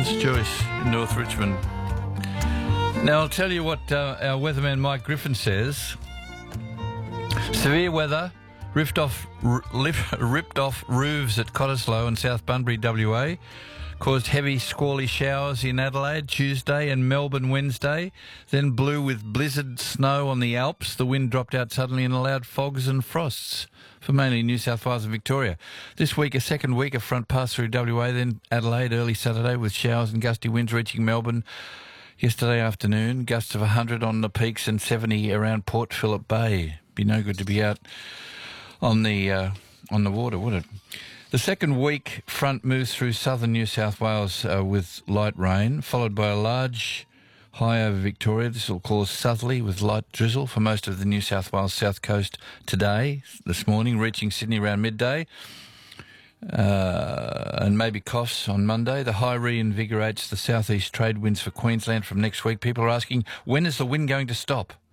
It's Joyce in North Richmond. Now, I'll tell you what our weatherman Mike Griffin says. Severe weather ripped off roofs at Cottesloe and South Bunbury, WA. Caused heavy squally showers in Adelaide Tuesday and Melbourne Wednesday. Then blew with blizzard snow on the Alps. The wind dropped out suddenly and allowed fogs and frosts for mainly New South Wales and Victoria. This week, a second week of front passed through WA, then Adelaide early Saturday with showers and gusty winds reaching Melbourne yesterday afternoon. Gusts of 100 on the peaks and 70 around Port Phillip Bay. Be no good to be out on the water, would it? The second week front moves through southern New South Wales with light rain, followed by a large high over Victoria. This will cause southerly with light drizzle for most of the New South Wales south coast this morning, reaching Sydney around midday, and maybe Coffs on Monday. The high reinvigorates the southeast trade winds for Queensland from next week. People are asking, when is the wind going to stop?